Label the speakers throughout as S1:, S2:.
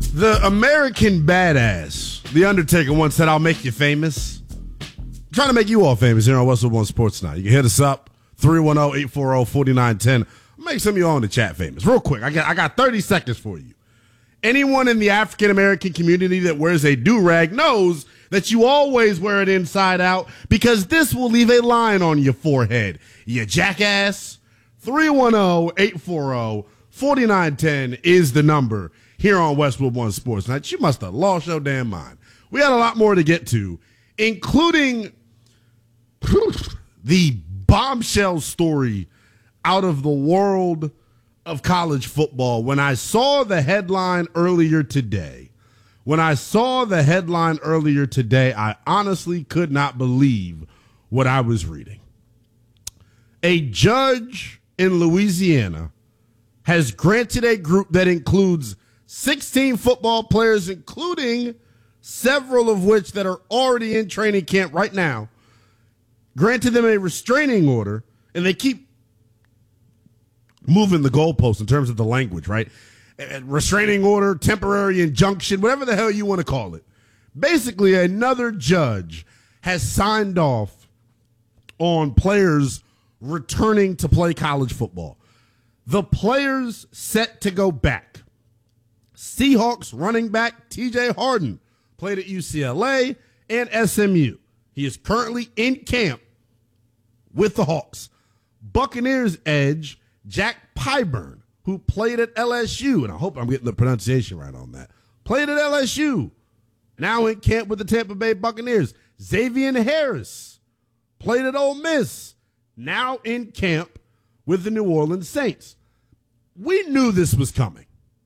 S1: The American Badass, The Undertaker, once said, "I'll make you famous." I'm trying to make you all famous here on Westwood One Sports Night. You can hit us up, 310-840-4910. Make some of you all in the chat famous. Real quick, I got 30 seconds for you. Anyone in the African-American community that wears a do-rag knows that you always wear it inside out because this will leave a line on your forehead. You jackass. 310-840-4910 is the number here on Westwood One Sports Night. You must have lost your damn mind. We had a lot more to get to, including the bombshell story out of the world of college football. When I saw the headline earlier today, I honestly could not believe what I was reading. A judge in Louisiana has granted a group that includes 16 football players, including several of which that are already in training camp right now, granted them a restraining order, and they keep moving the goalposts in terms of the language, right? Restraining order, temporary injunction, whatever the hell you want to call it. Basically, another judge has signed off on players returning to play college football. The players set to go back. Seahawks running back TJ Harden played at UCLA and SMU. He is currently in camp with the Hawks. Buccaneers edge Jack Pyburn, who played at LSU, and I hope I'm getting the pronunciation right on that, played at LSU, now in camp with the Tampa Bay Buccaneers. Xavier Harris played at Ole Miss, now in camp with the New Orleans Saints. We knew this was coming.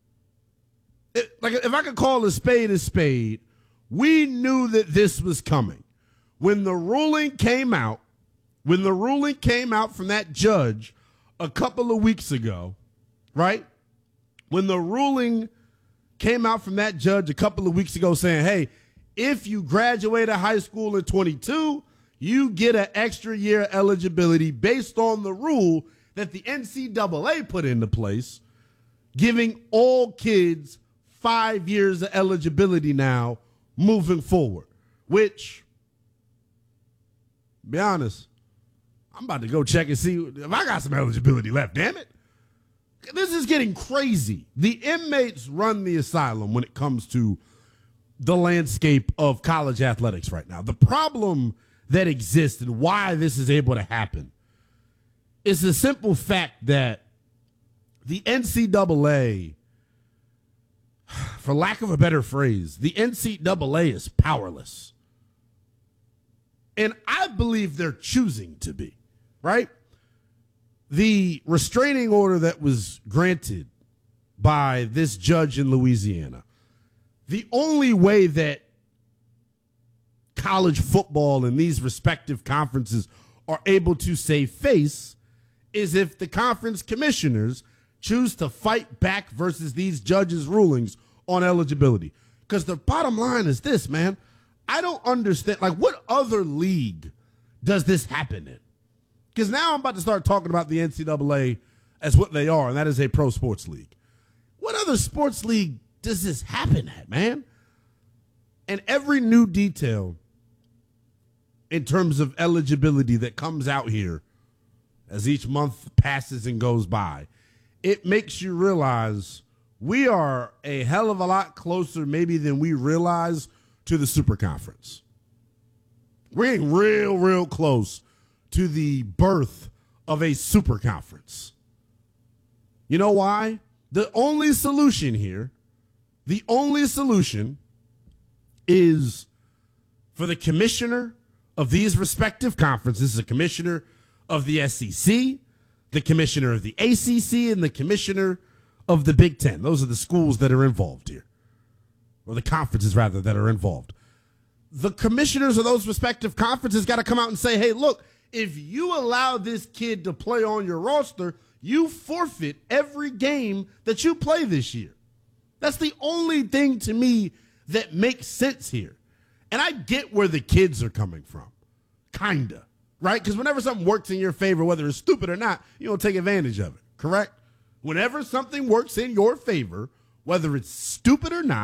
S1: If I could call a spade, we knew that this was coming. When the ruling came out from that judge a couple of weeks ago, right? When the ruling came out from that judge a couple of weeks ago saying, hey, if you graduated high school in 22, you get an extra year eligibility based on the rule that the NCAA put into place, giving all kids 5 years of eligibility now moving forward, which, be honest, I'm about to go check and see if I got some eligibility left, damn it. This is getting crazy. The inmates run the asylum when it comes to the landscape of college athletics right now. The problem that exists and why this is able to happen is the simple fact that the NCAA, for lack of a better phrase, the NCAA is powerless. And I believe they're choosing to be, right? The restraining order that was granted by this judge in Louisiana, the only way that college football and these respective conferences are able to save face is if the conference commissioners choose to fight back versus these judges' rulings on eligibility. Because the bottom line is this, man. I don't understand. Like, what other league does this happen in? Because now I'm about to start talking about the NCAA as what they are, and that is a pro sports league. What other sports league does this happen at, man? And every new detail in terms of eligibility that comes out here as each month passes and goes by, it makes you realize we are a hell of a lot closer maybe than we realize to the super conference. We're getting real, real close to the birth of a super conference. You know why? The only solution is for the commissioner of these respective conferences, the commissioner of the SEC, the commissioner of the ACC, and the commissioner of the Big Ten. Those are the schools that are involved here, or the conferences, rather, that are involved. The commissioners of those respective conferences got to come out and say, hey, look, if you allow this kid to play on your roster, you forfeit every game that you play this year. That's the only thing to me that makes sense here. And I get where the kids are coming from, kinda, right? Because whenever something works in your favor, whether it's stupid or not, you don't take advantage of it, correct? Whenever something works in your favor, whether it's stupid or not,